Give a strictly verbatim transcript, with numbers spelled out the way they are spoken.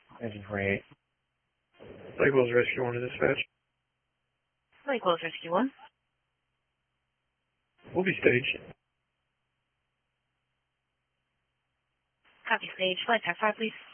Engine twenty-eight. Lake Wells Rescue one to dispatch. Lake Wells Rescue one. We'll be staged. Copy stage. Flight pack five, please.